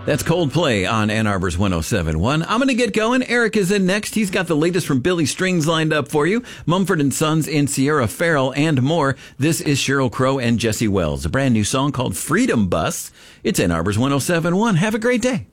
That's Coldplay on Ann Arbor's 107.1. I'm going to get going. Eric is in next. He's got the latest from Billy Strings lined up for you. Mumford & Sons and Sierra Farrell and more. This is Sheryl Crow and Jesse Wells. A brand new song called Freedom Bus. It's Ann Arbor's 107.1. Have a great day.